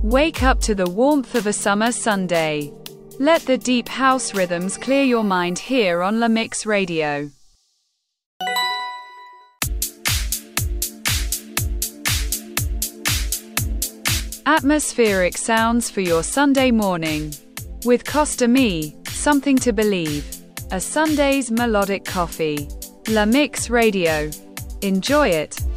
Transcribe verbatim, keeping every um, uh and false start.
Wake up to the warmth of a summer Sunday. Let the deep house rhythms clear your mind here on La Mix Radio. Atmospheric sounds for your Sunday morning. With Costa Me, something to believe. A Sunday's melodic coffee. La Mix Radio. Enjoy it.